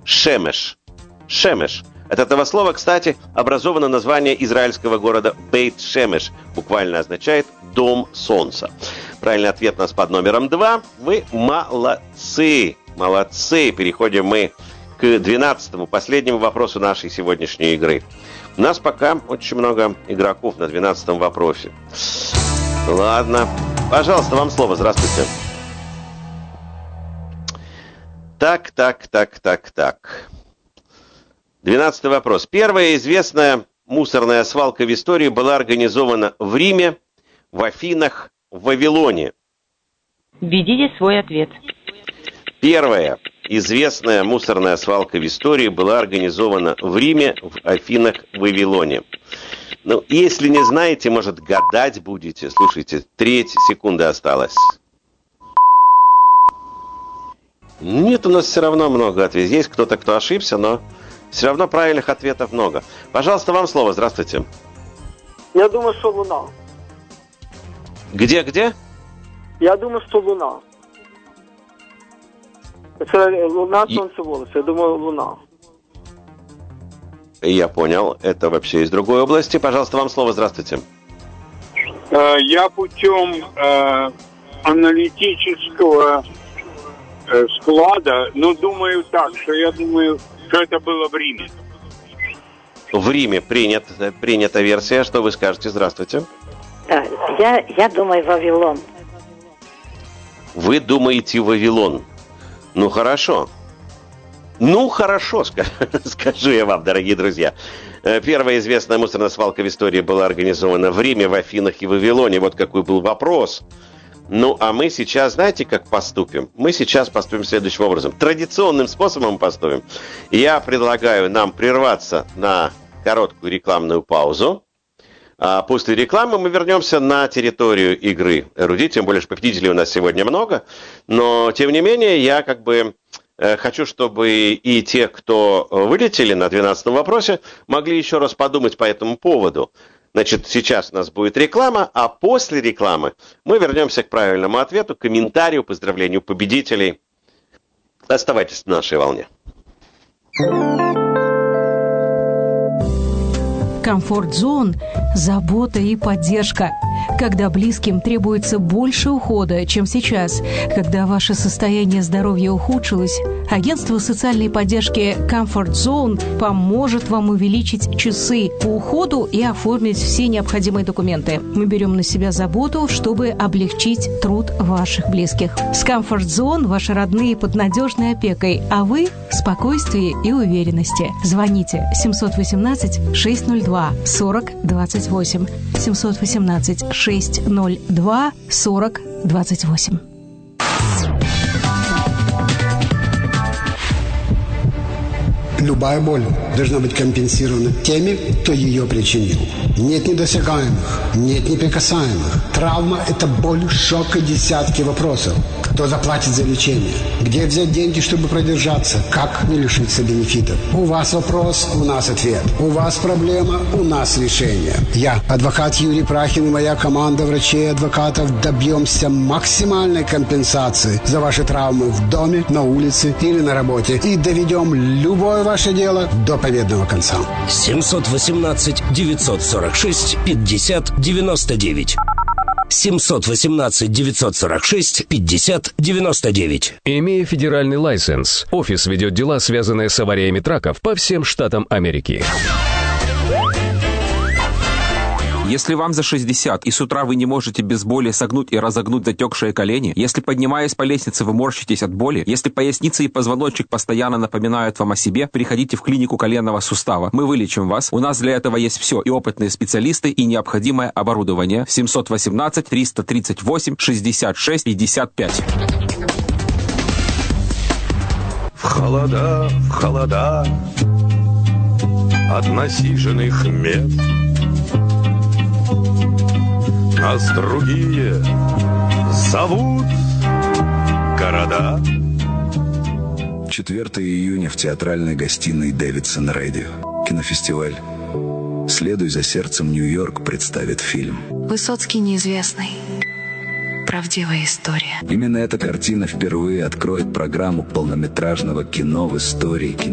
Шемеш. Шемеш. От этого слова, кстати, образовано название израильского города Бейт-Шемеш. Буквально означает «дом солнца». Правильный ответ у нас под номером 2. Вы молодцы. Молодцы. Переходим мы к 12-му, последнему вопросу нашей сегодняшней игры. У нас пока очень много игроков на 12-м вопросе. Ладно. Пожалуйста, вам слово. Здравствуйте. Так. 12-й вопрос. Первая известная мусорная свалка в истории была организована в Риме, в Афинах, в Вавилоне. Введите свой ответ. Первая известная мусорная свалка в истории была организована в Риме, в Афинах, в Вавилоне. Ну, если не знаете, может, гадать будете. Слушайте, 3 секунды осталось. Нет, у нас все равно много ответов. Есть кто-то, кто ошибся, но все равно правильных ответов много. Пожалуйста, вам слово. Здравствуйте. Я думаю, что Луна. Где? Я думаю, что Луна. Это Луна, Солнце, волосы. Я думаю, Луна. Я понял. Это вообще из другой области. Пожалуйста, вам слово. Здравствуйте. Я путем аналитического склада, думаю так, что я думаю, что это было в Риме. В Риме принята версия. Что вы скажете? Здравствуйте. Я думаю, Вавилон. Вы думаете Вавилон? Ну, хорошо, скажу я вам, дорогие друзья. Первая известная мусорная свалка в истории была организована в Риме, в Афинах и Вавилоне. Вот какой был вопрос. Ну, а мы сейчас, знаете, как поступим? Мы сейчас поступим следующим образом. Традиционным способом поступим. Я предлагаю нам прерваться на короткую рекламную паузу. А после рекламы мы вернемся на территорию игры «Эрудит», тем более, что победителей у нас сегодня много. Но, тем не менее, я хочу, чтобы и те, кто вылетели на 12-м вопросе, могли еще раз подумать по этому поводу. Значит, сейчас у нас будет реклама, а после рекламы мы вернемся к правильному ответу, к комментарию, поздравлению победителей. Оставайтесь на нашей волне. Комфорт-зон – забота и поддержка. Когда близким требуется больше ухода, чем сейчас, когда ваше состояние здоровья ухудшилось, агентство социальной поддержки Comfort Zone поможет вам увеличить часы по уходу и оформить все необходимые документы. Мы берем на себя заботу, чтобы облегчить труд ваших близких. С Comfort Zone ваши родные под надежной опекой, а вы в спокойствии и уверенности. Звоните 718-602-4028. 718-602-4028. Любая боль должна быть компенсирована теми, кто ее причинил. Нет недосягаемых, нет неприкасаемых. Травма – это боль, шок и десятки вопросов. Кто заплатит за лечение? Где взять деньги, чтобы продержаться? Как не лишиться бенефитов? У вас вопрос, у нас ответ. У вас проблема, у нас решение. Я, адвокат Юрий Прахин и моя команда врачей и адвокатов добьемся максимальной компенсации за ваши травмы в доме, на улице или на работе. И доведем любое ваше дело до победного конца. 718-946-50-99. 718-946-50-99. Имея федеральный лайсенс, офис ведет дела, связанные с авариями траков по всем штатам Америки. Если вам за 60 и с утра вы не можете без боли согнуть и разогнуть затекшие колени, если, поднимаясь по лестнице, вы морщитесь от боли, если поясница и позвоночник постоянно напоминают вам о себе, приходите в клинику коленного сустава. Мы вылечим вас. У нас для этого есть все: и опытные специалисты, и необходимое оборудование. 718-338-66-55. В холода от насиженных мест нас другие зовут города. 4 июня в театральной гостиной Дэвидсон Радио. Кинофестиваль «Следуй за сердцем Нью-Йорк» представит фильм Высоцкий неизвестный. Правдивая история. Именно эта картина впервые откроет программу полнометражного кино в истории кино.